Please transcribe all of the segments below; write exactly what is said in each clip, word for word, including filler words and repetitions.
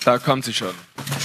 Da kommt sie schon.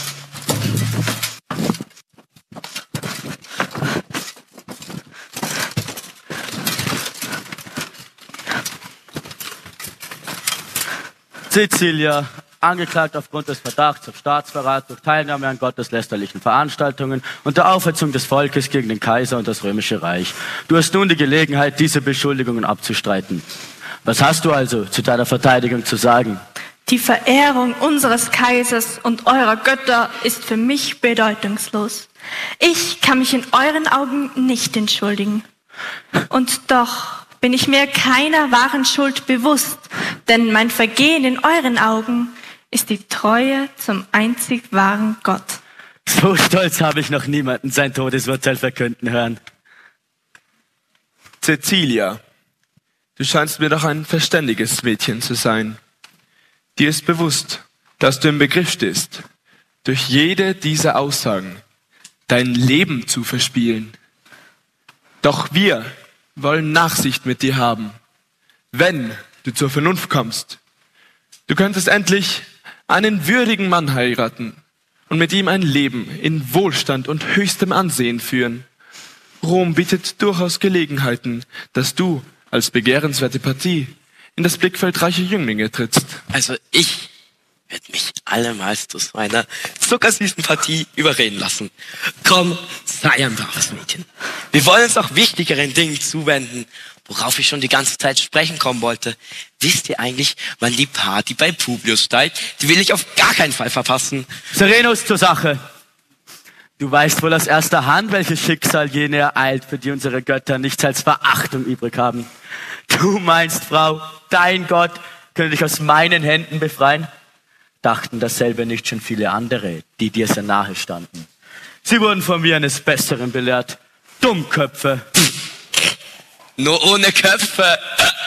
Cäcilia, angeklagt aufgrund des Verdachts auf Staatsverrat durch Teilnahme an gotteslästerlichen Veranstaltungen und der Aufhetzung des Volkes gegen den Kaiser und das Römische Reich. Du hast nun die Gelegenheit, diese Beschuldigungen abzustreiten. Was hast du also zu deiner Verteidigung zu sagen? Die Verehrung unseres Kaisers und eurer Götter ist für mich bedeutungslos. Ich kann mich in euren Augen nicht entschuldigen. Und doch bin ich mir keiner wahren Schuld bewusst, denn mein Vergehen in euren Augen ist die Treue zum einzig wahren Gott. So stolz habe ich noch niemanden sein Todesurteil verkünden hören. Cäcilia, du scheinst mir doch ein verständiges Mädchen zu sein. Dir ist bewusst, dass du im Begriff stehst, durch jede dieser Aussagen dein Leben zu verspielen. Doch wir wollen Nachsicht mit dir haben, wenn du zur Vernunft kommst. Du könntest endlich einen würdigen Mann heiraten und mit ihm ein Leben in Wohlstand und höchstem Ansehen führen. Rom bietet durchaus Gelegenheiten, dass du als begehrenswerte Partie in das Blickfeld reicher Jünglinge trittst. Also ich werde mich allemals zu so einer zuckersüßen Partie überreden lassen. Komm, sei ein braves Mädchen. Wir wollen uns auch wichtigeren Dingen zuwenden, worauf ich schon die ganze Zeit sprechen kommen wollte. Wisst ihr eigentlich, wann die Party bei Publius steigt? Die will ich auf gar keinen Fall verpassen. Serenus, zur Sache. Du weißt wohl aus erster Hand, welches Schicksal jene ereilt, für die unsere Götter nichts als Verachtung übrig haben. Du meinst, Frau, dein Gott könnte dich aus meinen Händen befreien? Dachten dasselbe nicht schon viele andere, die dir sehr nahe standen. Sie wurden von mir eines Besseren belehrt. Dummköpfe. Nur ohne Köpfe.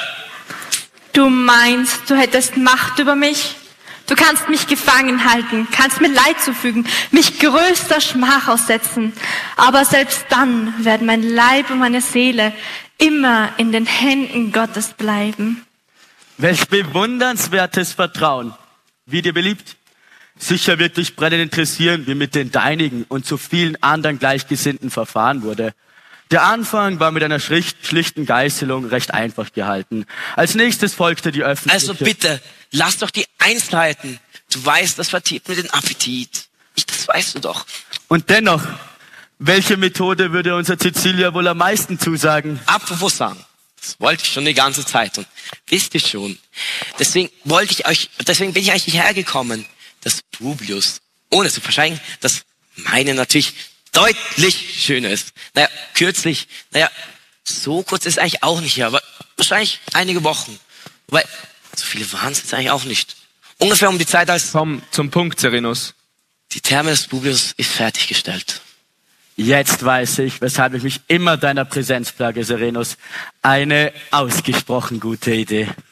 Du meinst, du hättest Macht über mich? Du kannst mich gefangen halten, kannst mir Leid zufügen, mich größter Schmach aussetzen. Aber selbst dann werden mein Leib und meine Seele immer in den Händen Gottes bleiben. Welch bewundernswertes Vertrauen. Wie dir beliebt. Sicher wird dich brennend interessieren, wie mit den deinigen und so vielen anderen Gleichgesinnten verfahren wurde. Der Anfang war mit einer schlicht, schlichten Geißelung recht einfach gehalten. Als nächstes folgte die öffentliche... Also bitte, lass doch die Einzelheiten. Du weißt, das vertirbt mir den Appetit. Ich, das weißt du doch. Und dennoch, welche Methode würde unser Cäcilia wohl am meisten zusagen? Apropos sagen, das wollte ich schon die ganze Zeit und wisst ihr schon. Deswegen wollte ich euch, deswegen bin ich eigentlich hierher gekommen, dass Publius, ohne zu verschweigen, dass meine natürlich deutlich schöner ist. Naja, kürzlich, naja, so kurz ist es eigentlich auch nicht hier, aber wahrscheinlich einige Wochen. Wobei, so viele waren es jetzt eigentlich auch nicht. Ungefähr um die Zeit, als... Komm zum Punkt, Serenus. Die Therme des Publius ist fertiggestellt. Jetzt weiß ich, weshalb ich mich immer deiner Präsenz plage, Serenus. Eine ausgesprochen gute Idee.